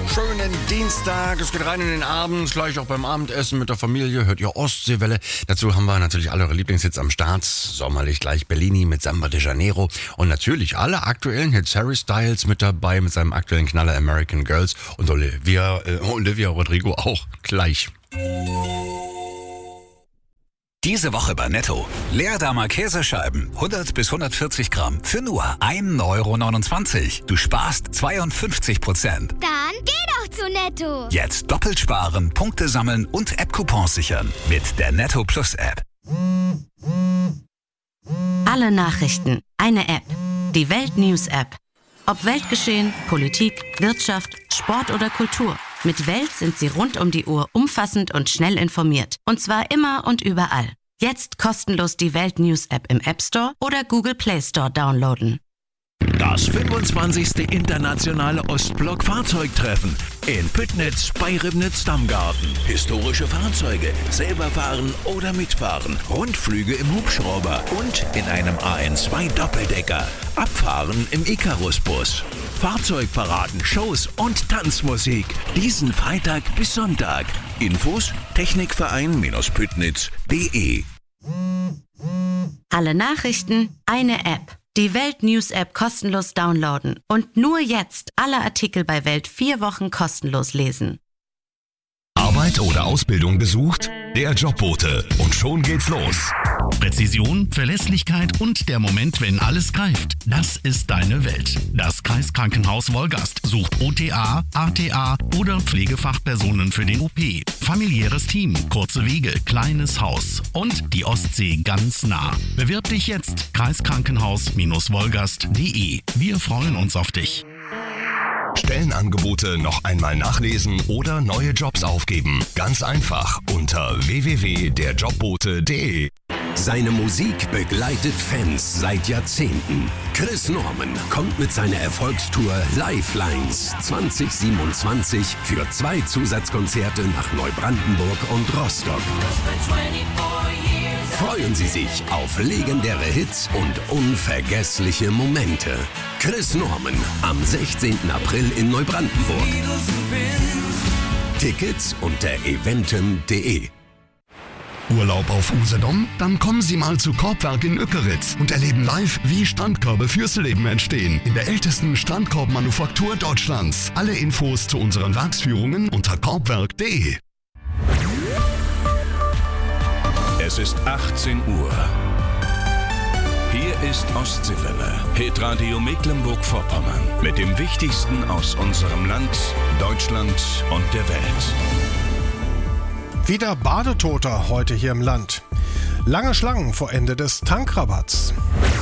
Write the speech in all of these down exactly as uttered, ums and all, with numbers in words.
Schönen Dienstag, es geht rein in den Abend, gleich auch beim Abendessen mit der Familie, hört ihr Ostseewelle. Dazu haben wir natürlich alle eure Lieblingshits am Start, sommerlich gleich Bellini mit Samba de Janeiro und natürlich alle aktuellen Hits, Harry Styles mit dabei mit seinem aktuellen Knaller American Girls und Olivia, äh, Olivia Rodrigo auch gleich. Diese Woche bei Netto. Leerdammer Käsescheiben, hundert bis hundertvierzig Gramm, für nur ein Euro neunundzwanzig. Du sparst zweiundfünfzig Prozent. Dann geh doch zu Netto. Jetzt doppelt sparen, Punkte sammeln und App-Coupons sichern. Mit der Netto Plus App. Alle Nachrichten, eine App. Die Welt News App. Ob Weltgeschehen, Politik, Wirtschaft, Sport oder Kultur. Mit Welt sind Sie rund um die Uhr umfassend und schnell informiert. Und zwar immer und überall. Jetzt kostenlos die Welt News App im App Store oder Google Play Store downloaden. Das fünfundzwanzigste internationale Ostblock-Fahrzeugtreffen in Püttnitz bei Ribnitz-Dammgarten. Historische Fahrzeuge, selber fahren oder mitfahren, Rundflüge im Hubschrauber und in einem A N zwei Doppeldecker, Abfahren im Icarus-Bus, Fahrzeugparaden, Shows und Tanzmusik. Diesen Freitag bis Sonntag. Infos technikverein-püttnitz punkt de. Alle Nachrichten, eine App. Die Welt News App kostenlos downloaden und nur jetzt alle Artikel bei Welt vier Wochen kostenlos lesen. Arbeit oder Ausbildung gesucht? Der Jobbote. Und schon geht's los. Präzision, Verlässlichkeit und der Moment, wenn alles greift. Das ist deine Welt. Das Kreiskrankenhaus Wolgast sucht O T A, A T A oder Pflegefachpersonen für den O P. Familiäres Team, kurze Wege, kleines Haus und die Ostsee ganz nah. Bewirb dich jetzt. Kreiskrankenhaus Wolgast punkt de. Wir freuen uns auf dich. Stellenangebote noch einmal nachlesen oder neue Jobs aufgeben. Ganz einfach unter w w w punkt der jobbote punkt de. Seine Musik begleitet Fans seit Jahrzehnten. Chris Norman kommt mit seiner Erfolgstour Lifelines zwanzig siebenundzwanzig für zwei Zusatzkonzerte nach Neubrandenburg und Rostock. Freuen Sie sich auf legendäre Hits und unvergessliche Momente. Chris Norman am sechzehnten April in Neubrandenburg. Tickets unter eventim punkt de. Urlaub auf Usedom? Dann kommen Sie mal zu Korbwerk in Ückeritz und erleben live, wie Strandkörbe fürs Leben entstehen. In der ältesten Strandkorbmanufaktur Deutschlands. Alle Infos zu unseren Werksführungen unter korbwerk punkt de. Es ist achtzehn Uhr. Hier ist Ostseewelle, Hitradio Mecklenburg-Vorpommern. Mit dem Wichtigsten aus unserem Land, Deutschland und der Welt. Wieder Badetoter heute hier im Land. Lange Schlangen vor Ende des Tankrabatts.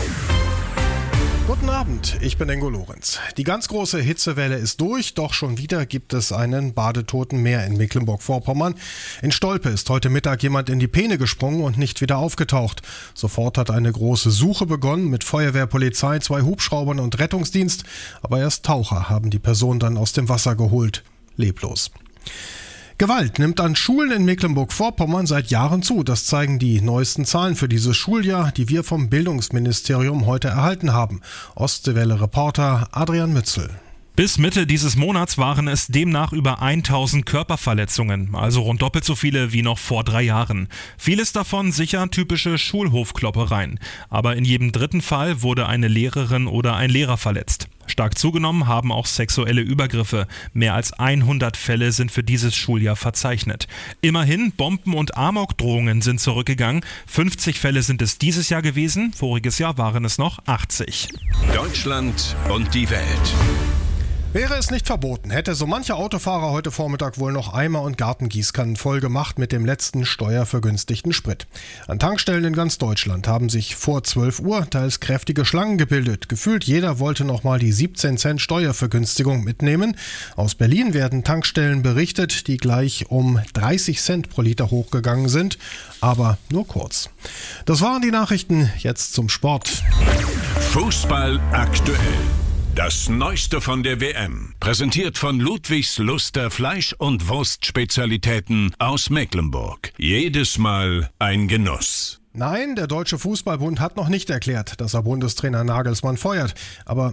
Guten Abend, ich bin Ingo Lorenz. Die ganz große Hitzewelle ist durch, doch schon wieder gibt es einen Badetoten mehr in Mecklenburg-Vorpommern. In Stolpe ist heute Mittag jemand in die Peene gesprungen und nicht wieder aufgetaucht. Sofort hat eine große Suche begonnen mit Feuerwehr, Polizei, zwei Hubschraubern und Rettungsdienst. Aber erst Taucher haben die Person dann aus dem Wasser geholt. Leblos. Gewalt nimmt an Schulen in Mecklenburg-Vorpommern seit Jahren zu. Das zeigen die neuesten Zahlen für dieses Schuljahr, die wir vom Bildungsministerium heute erhalten haben. Ostseewelle-Reporter Adrian Mützel. Bis Mitte dieses Monats waren es demnach über tausend Körperverletzungen, also rund doppelt so viele wie noch vor drei Jahren. Vieles davon sicher typische Schulhofkloppereien. Aber in jedem dritten Fall wurde eine Lehrerin oder ein Lehrer verletzt. Stark zugenommen haben auch sexuelle Übergriffe. Mehr als hundert Fälle sind für dieses Schuljahr verzeichnet. Immerhin, Bomben- und Amokdrohungen sind zurückgegangen. fünfzig Fälle sind es dieses Jahr gewesen. Voriges Jahr waren es noch achtzig. Deutschland und die Welt. Wäre es nicht verboten, hätte so mancher Autofahrer heute Vormittag wohl noch Eimer und Gartengießkannen voll gemacht mit dem letzten steuervergünstigten Sprit. An Tankstellen in ganz Deutschland haben sich vor zwölf Uhr teils kräftige Schlangen gebildet. Gefühlt jeder wollte nochmal die siebzehn Cent Steuervergünstigung mitnehmen. Aus Berlin werden Tankstellen berichtet, die gleich um dreißig Cent pro Liter hochgegangen sind, aber nur kurz. Das waren die Nachrichten, jetzt zum Sport. Fußball aktuell. Das Neueste von der W M, präsentiert von Ludwigs Luster Fleisch- und Wurstspezialitäten aus Mecklenburg. Jedes Mal ein Genuss. Nein, der Deutsche Fußballbund hat noch nicht erklärt, dass er Bundestrainer Nagelsmann feuert. Aber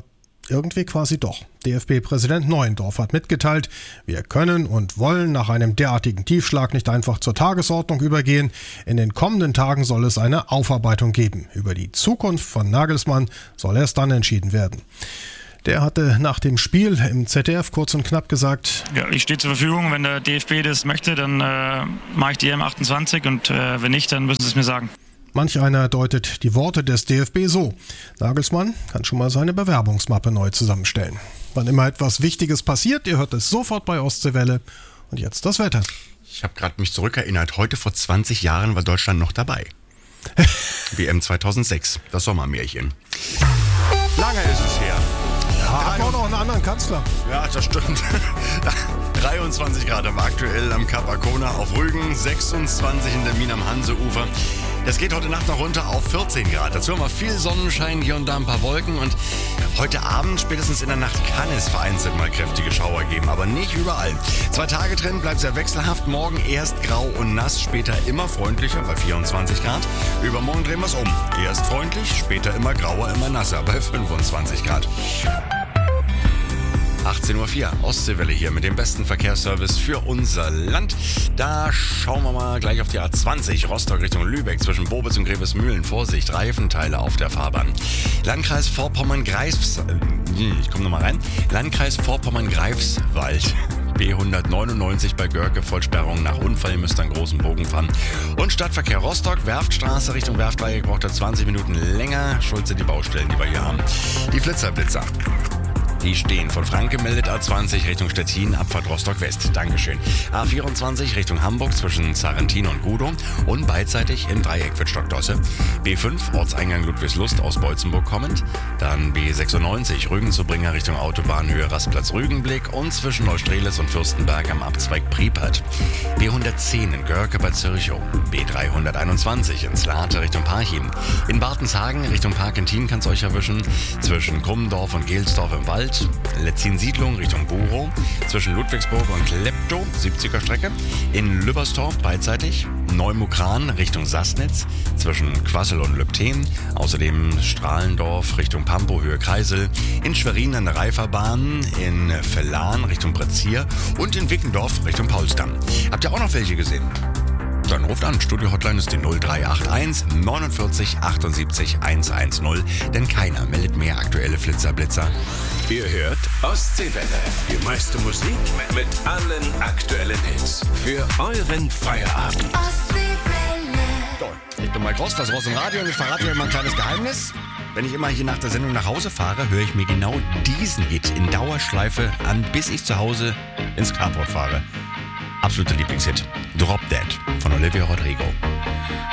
Irgendwie quasi doch. D F B-Präsident Neuendorf hat mitgeteilt, wir können und wollen nach einem derartigen Tiefschlag nicht einfach zur Tagesordnung übergehen. In den kommenden Tagen soll es eine Aufarbeitung geben. Über die Zukunft von Nagelsmann soll erst dann entschieden werden. Der hatte nach dem Spiel im Z D F kurz und knapp gesagt: Ja, ich stehe zur Verfügung. Wenn der D F B das möchte, dann äh, mache ich die E M achtundzwanzig und äh, wenn nicht, dann müssen sie es mir sagen. Manch einer deutet die Worte des D F B so: Nagelsmann kann schon mal seine Bewerbungsmappe neu zusammenstellen. Wann immer etwas Wichtiges passiert, ihr hört es sofort bei Ostseewelle. Und jetzt das Wetter. Ich habe gerade mich zurückerinnert, heute vor zwanzig Jahren war Deutschland noch dabei. W M zweitausendsechs, das Sommermärchen. Lange ist es her. Ja, hat auch noch einen anderen Kanzler. Ja, das stimmt. dreiundzwanzig Grad am aktuell am Kap Arkona auf Rügen, sechsundzwanzig in der Min am Hanseufer. Das geht heute Nacht noch runter auf vierzehn Grad. Dazu haben wir viel Sonnenschein, hier und da ein paar Wolken. Und heute Abend, spätestens in der Nacht, kann es vereinzelt mal kräftige Schauer geben, aber nicht überall. Zwei Tage drin bleibt sehr wechselhaft. Morgen erst grau und nass, später immer freundlicher bei vierundzwanzig Grad. Übermorgen drehen wir es um. Erst freundlich, später immer grauer, immer nasser bei fünfundzwanzig Grad. achtzehn Uhr vier, Ostseewelle hier mit dem besten Verkehrsservice für unser Land. Da schauen wir mal gleich auf die A zwanzig, Rostock Richtung Lübeck, zwischen Bobitz und Grevesmühlen. Vorsicht, Reifenteile auf der Fahrbahn. Landkreis Vorpommern-Greifswald, ich komme nochmal rein, Landkreis Vorpommern-Greifswald. B hundertneunundneunzig bei Görke, Vollsperrung nach Unfall, ihr müsst einen großen Bogen fahren. Und Stadtverkehr Rostock, Werftstraße Richtung Werftdreieck, braucht er zwanzig Minuten länger. Schuld sind die Baustellen, die wir hier haben. Die Flitzerblitzer. Die stehen. Von Frank gemeldet A zwanzig Richtung Stettin, Abfahrt Rostock West. Dankeschön. A vierundzwanzig Richtung Hamburg zwischen Sarrentin und Gudow und beidseitig im Dreieck wird Stockdosse. B fünf Ortseingang Ludwigslust aus Beutzenburg kommend. Dann B sechsundneunzig Rügen zu Bringer Richtung Autobahnhöhe Rastplatz Rügenblick und zwischen Neustrelitz und Fürstenberg am Abzweig Priepert. B hundertzehn in Görke bei Zirchow. B dreihunderteinundzwanzig in Slate Richtung Parchim. In Bartenshagen Richtung Parkentin kann es euch erwischen. Zwischen Krummendorf und Gelsdorf im Wald. Letzin-Siedlung Richtung Buro, zwischen Ludwigsburg und Klepto, siebziger Strecke, in Lübberstorf beidseitig, Neumukran Richtung Sassnitz, zwischen Quassel und Lübten, außerdem Strahlendorf Richtung Pampo, Höhe Kreisel, in Schwerin an der Reiferbahn, in Vellan Richtung Brezier und in Wickendorf Richtung Paulsdamm. Habt ihr auch noch welche gesehen? Dann ruft an. Studio-Hotline ist die null drei acht eins neunundvierzig achtundsiebzig hundertzehn, denn keiner meldet mehr aktuelle Flitzerblitzer. Ihr hört Ostseewelle, die meiste Musik mit allen aktuellen Hits für euren Feierabend. Ostseewelle. So, ich bin mal groß, das Ross im Radio und ich verrate euch mal ein kleines Geheimnis. Wenn ich immer hier nach der Sendung nach Hause fahre, höre ich mir genau diesen Hit in Dauerschleife an, bis ich zu Hause ins Carport fahre. Absoluter Lieblingshit. Drop Dead von Olivia Rodrigo.